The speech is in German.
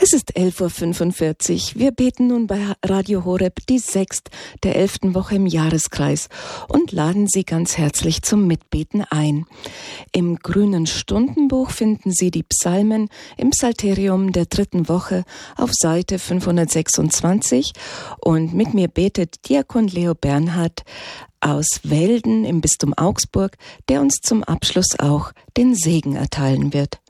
Es ist 11.45 Uhr. Wir beten nun bei Radio Horeb die 6. der 11. Woche im Jahreskreis und laden Sie ganz herzlich zum Mitbeten ein. Im grünen Stundenbuch finden Sie die Psalmen im Psalterium der 3. Woche auf Seite 526 und mit mir betet Diakon Leo Bernhard aus Welden im Bistum Augsburg, der uns zum Abschluss auch den Segen erteilen wird.